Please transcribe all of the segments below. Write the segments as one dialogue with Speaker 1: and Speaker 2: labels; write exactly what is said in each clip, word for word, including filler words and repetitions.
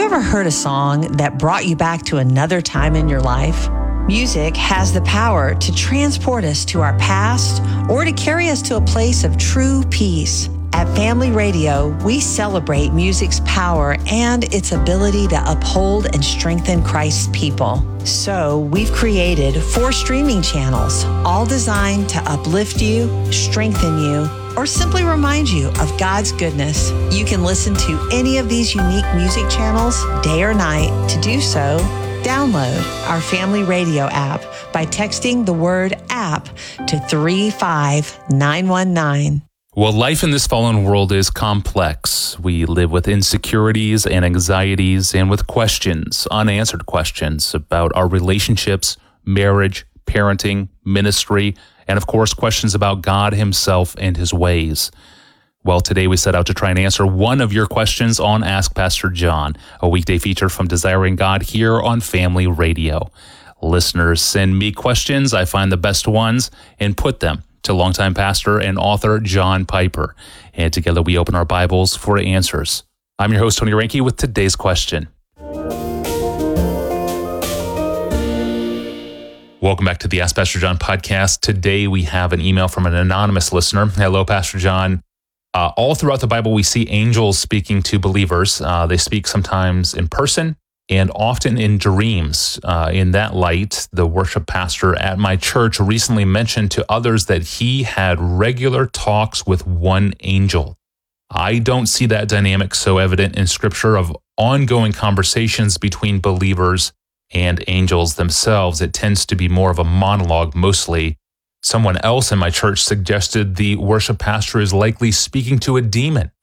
Speaker 1: you ever heard a song that brought you back to another time in your life? Music has the power to transport us to our past or to carry us to a place of true peace. At Family Radio, we celebrate music's power and its ability to uphold and strengthen Christ's people. So we've created four streaming channels, all designed to uplift you, strengthen you, or simply remind you of God's goodness. You can listen to any of these unique music channels day or night. To do so, download our Family Radio app by texting the word app to three five nine one nine.
Speaker 2: Well, life in this fallen world is complex. We live with insecurities and anxieties and with questions, unanswered questions about our relationships, marriage, parenting, ministry, and of course, questions about God himself and his ways. Well, today we set out to try and answer one of your questions on Ask Pastor John, a weekday feature from Desiring God here on Family Radio. Listeners send me questions, I find the best ones, and put them to longtime pastor and author John Piper. And together we open our Bibles for answers. I'm your host, Tony Reinke, with today's question. Welcome back to the Ask Pastor John podcast. Today we have an email from an anonymous listener. Hello, Pastor John. Uh, all throughout the Bible, we see angels speaking to believers. Uh, they speak sometimes in person and often in dreams. Uh, in that light, the worship pastor at my church recently mentioned to others that he had regular talks with one angel. I don't see that dynamic so evident in Scripture of ongoing conversations between believers and angels themselves. It tends to be more of a monologue mostly. Someone else in my church suggested the worship pastor is likely speaking to a demon.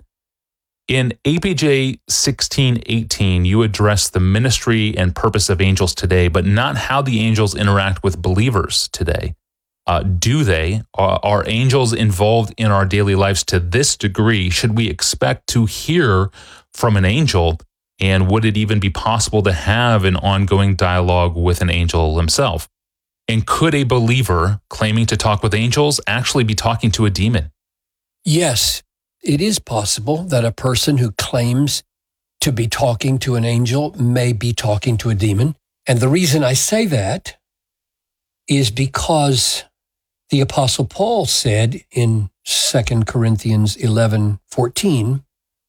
Speaker 2: In A P J sixteen eighteen, you address the ministry and purpose of angels today, but not how the angels interact with believers today. Uh, do they? Are, are angels involved in our daily lives to this degree? Should we expect to hear from an angel? And would it even be possible to have an ongoing dialogue with an angel himself? And could a believer claiming to talk with angels actually be talking to a demon?
Speaker 3: Yes, it is possible that a person who claims to be talking to an angel may be talking to a demon. And the reason I say that is because the Apostle Paul said in Second Corinthians eleven fourteen,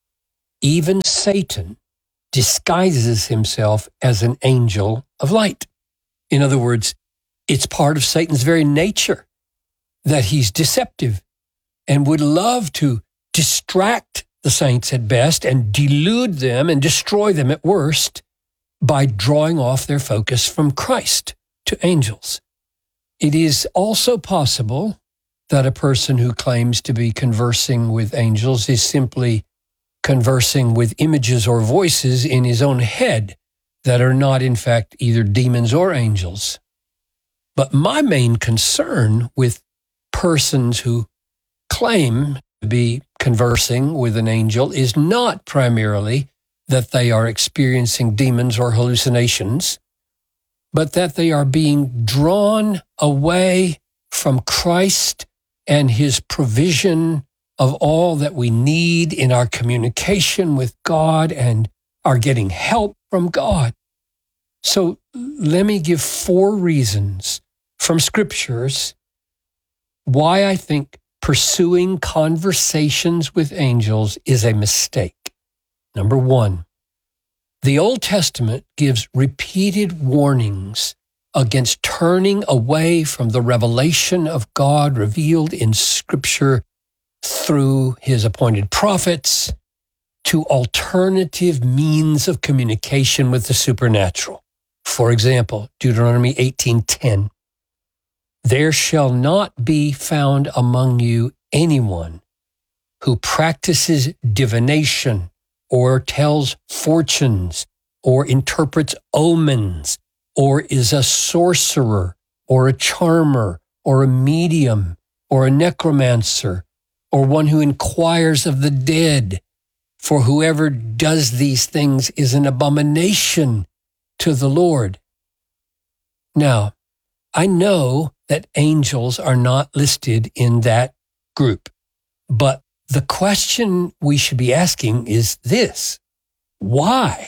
Speaker 3: even Satan disguises himself as an angel of light. In other words, it's part of Satan's very nature that he's deceptive and would love to distract the saints at best and delude them and destroy them at worst by drawing off their focus from Christ to angels. It is also possible that a person who claims to be conversing with angels is simply conversing with images or voices in his own head that are not, in fact, either demons or angels. But my main concern with persons who claim to be conversing with an angel is not primarily that they are experiencing demons or hallucinations, but that they are being drawn away from Christ and his provision of all that we need in our communication with God and are getting help from God. So let me give four reasons from scriptures why I think pursuing conversations with angels is a mistake. Number one, the Old Testament gives repeated warnings against turning away from the revelation of God revealed in Scripture through his appointed prophets to alternative means of communication with the supernatural. For example, Deuteronomy eighteen ten. There shall not be found among you anyone who practices divination or tells fortunes or interprets omens or is a sorcerer or a charmer or a medium or a necromancer or one who inquires of the dead. For whoever does these things is an abomination to the Lord. Now, I know that angels are not listed in that group, but the question we should be asking is this: why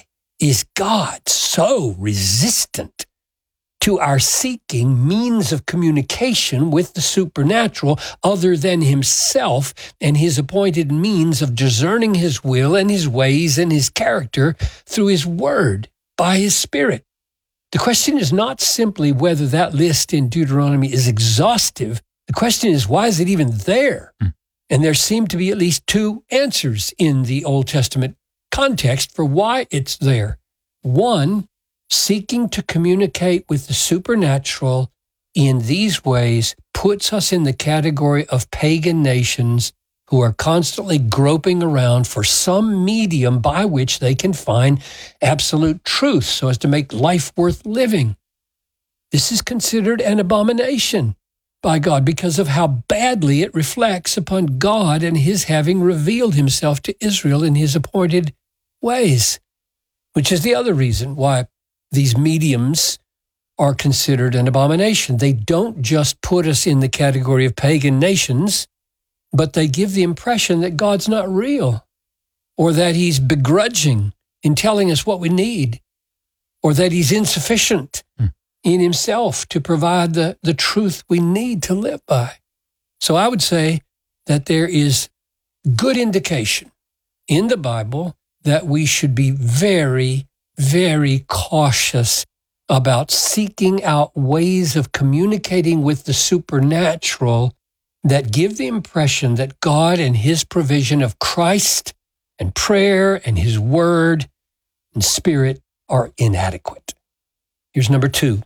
Speaker 3: is God so resistant to our seeking means of communication with the supernatural other than himself and his appointed means of discerning his will and his ways and his character through his word by his Spirit? The question is not simply whether that list in Deuteronomy is exhaustive. The question is, why is it even there? Hmm. And there seem to be at least two answers in the Old Testament context for why it's there. One, seeking to communicate with the supernatural in these ways puts us in the category of pagan nations who are constantly groping around for some medium by which they can find absolute truth so as to make life worth living. This is considered an abomination by God because of how badly it reflects upon God and his having revealed himself to Israel in his appointed ways, which is the other reason why these mediums are considered an abomination. They don't just put us in the category of pagan nations, but they give the impression that God's not real, or that he's begrudging in telling us what we need, or that he's insufficient mm. in himself to provide the, the truth we need to live by. So I would say that there is good indication in the Bible that we should be very, very cautious about seeking out ways of communicating with the supernatural that give the impression that God and his provision of Christ and prayer and his word and Spirit are inadequate. Here's number two.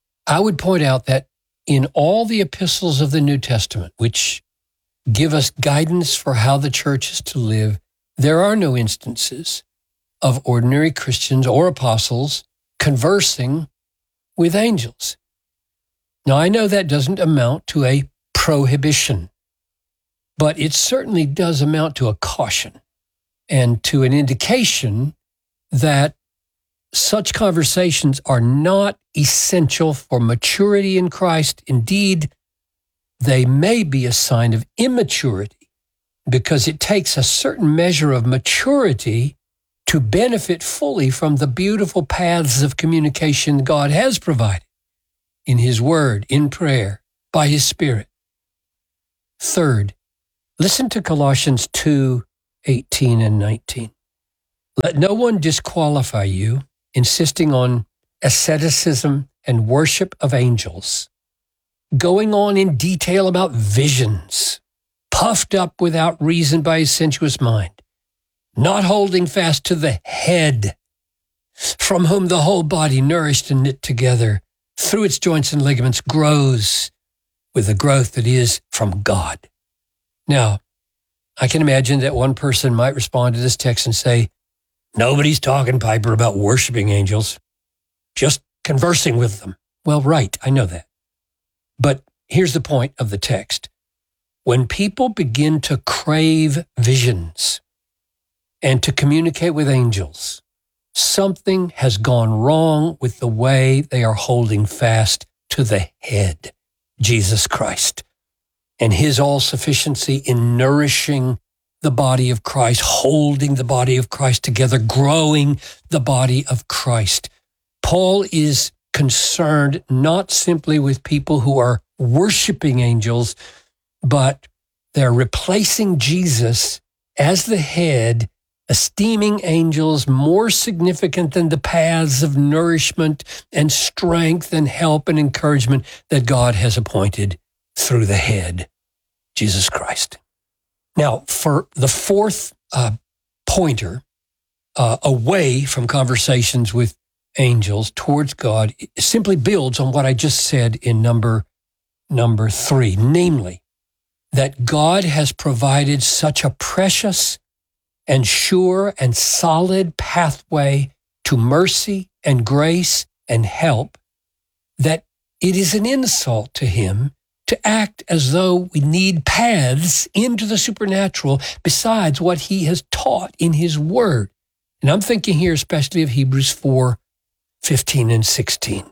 Speaker 3: I would point out that in all the epistles of the New Testament, which give us guidance for how the church is to live, there are no instances of ordinary Christians or apostles conversing with angels. Now, I know that doesn't amount to a prohibition, but it certainly does amount to a caution and to an indication that such conversations are not essential for maturity in Christ. Indeed, they may be a sign of immaturity because it takes a certain measure of maturity to benefit fully from the beautiful paths of communication God has provided in his word, in prayer, by his Spirit. Third, listen to Colossians two, eighteen and nineteen. Let no one disqualify you, insisting on asceticism and worship of angels, going on in detail about visions, puffed up without reason by his sensuous mind, not holding fast to the head, from whom the whole body, nourished and knit together through its joints and ligaments, grows with the growth that is from God. Now, I can imagine that one person might respond to this text and say, nobody's talking, Piper, about worshiping angels, just conversing with them. Well, right, I know that. But here's the point of the text. When people begin to crave visions and to communicate with angels, something has gone wrong with the way they are holding fast to the head, Jesus Christ, and his all-sufficiency in nourishing the body of Christ, holding the body of Christ together, growing the body of Christ. Paul is concerned not simply with people who are worshiping angels, but they're replacing Jesus as the head, esteeming angels more significant than the paths of nourishment and strength and help and encouragement that God has appointed through the head, Jesus Christ. Now, for the fourth uh, pointer, uh, away from conversations with angels towards God, it simply builds on what I just said in number, number three, namely, that God has provided such a precious and sure and solid pathway to mercy and grace and help that it is an insult to him to act as though we need paths into the supernatural besides what he has taught in his word. And I'm thinking here especially of Hebrews four, fifteen and sixteen,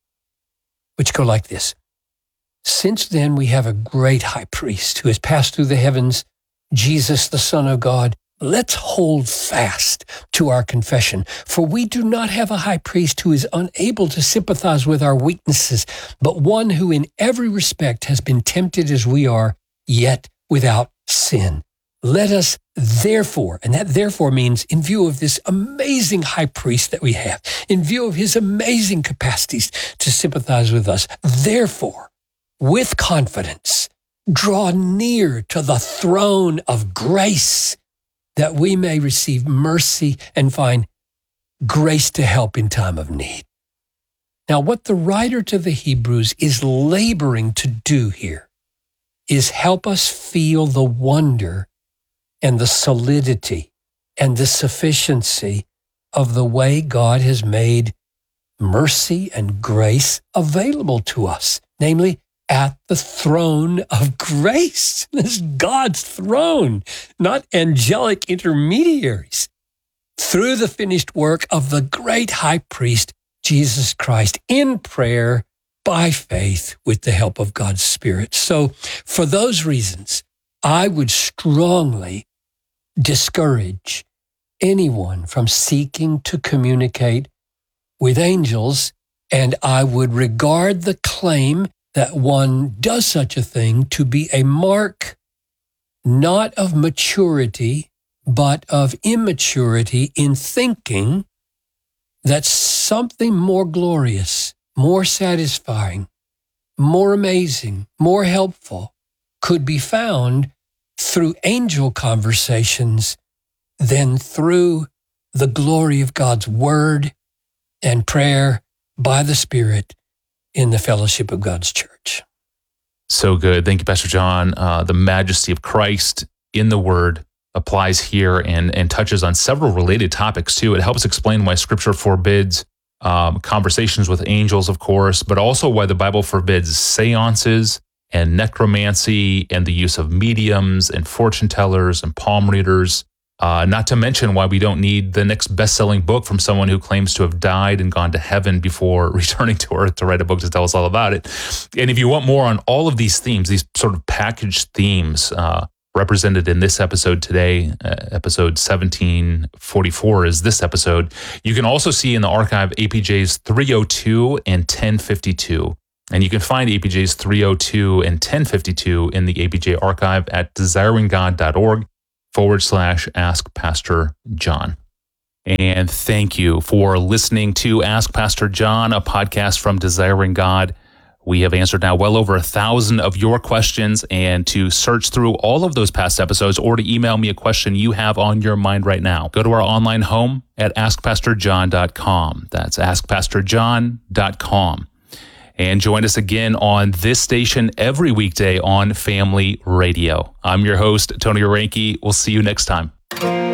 Speaker 3: which go like this. Since then we have a great high priest who has passed through the heavens, Jesus, the Son of God. let's hold fast to our confession, for we do not have a high priest who is unable to sympathize with our weaknesses, but one who in every respect has been tempted as we are, yet without sin. Let us therefore, and that therefore means in view of this amazing high priest that we have, in view of his amazing capacities to sympathize with us, therefore, with confidence, draw near to the throne of grace, that we may receive mercy and find grace to help in time of need. Now, what the writer to the Hebrews is laboring to do here is help us feel the wonder and the solidity and the sufficiency of the way God has made mercy and grace available to us, namely at the throne of grace. This is God's throne, not angelic intermediaries. Through the finished work of the great high priest, Jesus Christ, in prayer, by faith, with the help of God's Spirit. So for those reasons, I would strongly discourage anyone from seeking to communicate with angels, and I would regard the claim that one does such a thing to be a mark not of maturity, but of immaturity in thinking that something more glorious, more satisfying, more amazing, more helpful could be found through angel conversations than through the glory of God's word and prayer by the Spirit in the fellowship of God's church.
Speaker 2: So good. Thank you, Pastor John. Uh, the majesty of Christ in the Word applies here and, and touches on several related topics too. It helps explain why Scripture forbids um, conversations with angels, of course, but also why the Bible forbids seances and necromancy and the use of mediums and fortune tellers and palm readers. Uh, not to mention why we don't need the next best-selling book from someone who claims to have died and gone to heaven before returning to earth to write a book to tell us all about it. And if you want more on all of these themes, these sort of packaged themes uh, represented in this episode today, uh, episode seventeen forty-four is this episode, you can also see in the archive A P J's three oh two and ten fifty-two. And you can find A P J's three oh two and ten fifty-two in the A P J archive at desiringgod.org forward slash Ask Pastor John. And thank you for listening to Ask Pastor John, a podcast from Desiring God. We have answered now well over a thousand of your questions, and to search through all of those past episodes or to email me a question you have on your mind right now, go to our online home at ask pastor john dot com. That's ask pastor john dot com. And join us again on this station every weekday on Family Radio. I'm your host, Tony Orenke. We'll see you next time.